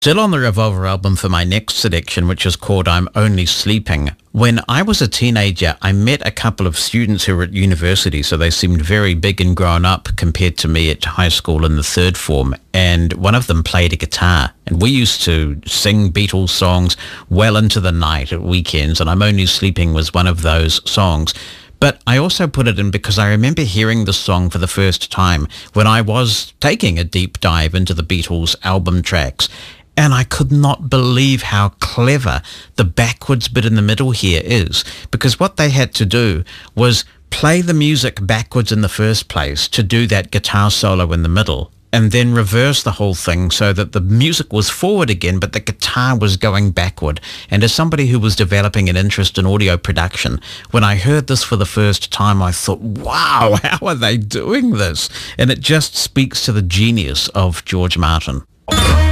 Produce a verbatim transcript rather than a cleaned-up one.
Still on the Revolver album for my next selection, which is called I'm Only Sleeping. When I was a teenager, I met a couple of students who were at university, so they seemed very big and grown up compared to me at high school in the third form. And one of them played a guitar, and we used to sing Beatles songs well into the night at weekends, and I'm Only Sleeping was one of those songs. But I also put it in because I remember hearing the song for the first time when I was taking a deep dive into the Beatles album tracks. And I could not believe how clever the backwards bit in the middle here is, because what they had to do was play the music backwards in the first place to do that guitar solo in the middle, and then reverse the whole thing so that the music was forward again, but the guitar was going backward. And as somebody who was developing an interest in audio production, when I heard this for the first time, I thought, wow, how are they doing this? And it just speaks to the genius of George Martin.